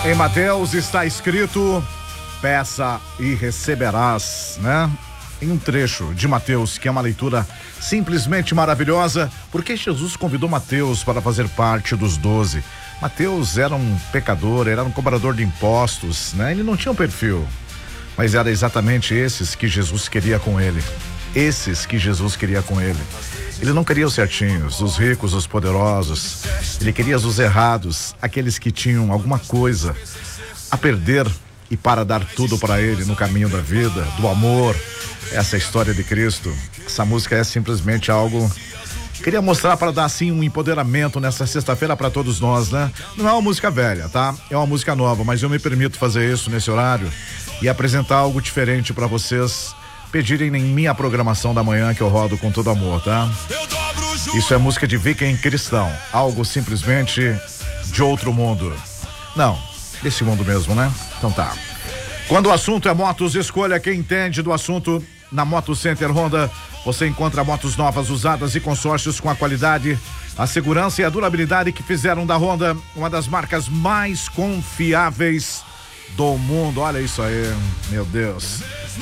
Em Mateus está escrito: peça e receberás, né? Em um trecho de Mateus, que é uma leitura simplesmente maravilhosa, porque Jesus convidou Mateus para fazer parte dos 12. Mateus era um pecador, era um cobrador de impostos, né? Ele não tinha um perfil, mas era exatamente esses que Jesus queria com ele. Esses que Jesus queria com ele. Ele não queria os certinhos, os ricos, os poderosos. Ele queria os errados, aqueles que tinham alguma coisa a perder e para dar tudo para ele no caminho da vida, do amor. Essa é a história de Cristo. Essa música é simplesmente algo... Queria mostrar para dar assim um empoderamento nessa sexta-feira para todos nós, né? Não é uma música velha, tá? É uma música nova, mas eu me permito fazer isso nesse horário e apresentar algo diferente para vocês pedirem em minha programação da manhã, que eu rodo com todo amor, tá? Isso é música de Viking cristão, algo simplesmente de outro mundo. Não, desse mundo mesmo, né? Então tá. Quando o assunto é motos, escolha quem entende do assunto. Na Moto Center Honda, você encontra motos novas, usadas e consórcios com a qualidade, a segurança e a durabilidade que fizeram da Honda uma das marcas mais confiáveis do mundo. Olha isso aí, meu Deus.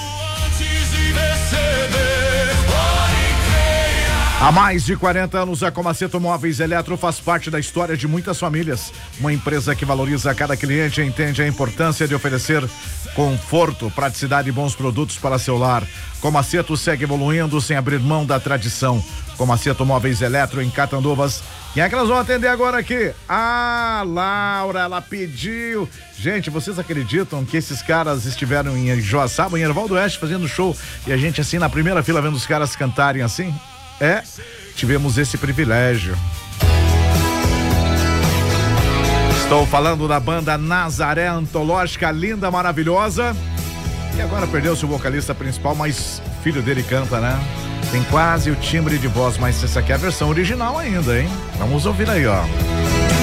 Há mais de 40 anos, a Comaceto Móveis Eletro faz parte da história de muitas famílias. Uma empresa que valoriza cada cliente e entende a importância de oferecer conforto, praticidade e bons produtos para seu lar. Comaceto segue evoluindo sem abrir mão da tradição. Comaceto Móveis Eletro em Catanduvas. Quem é que nós vamos atender agora aqui? Ah, Laura, ela pediu. Gente, vocês acreditam que esses caras estiveram em Joaçaba, em Erval do Oeste, fazendo show, e a gente assim na primeira fila vendo os caras cantarem assim? É, tivemos esse privilégio. Estou falando da banda Nazaré Antológica, linda, maravilhosa. E agora perdeu-se o vocalista principal, mas o filho dele canta, né? Tem quase o timbre de voz, mas essa aqui é a versão original ainda, hein? Vamos ouvir aí, ó.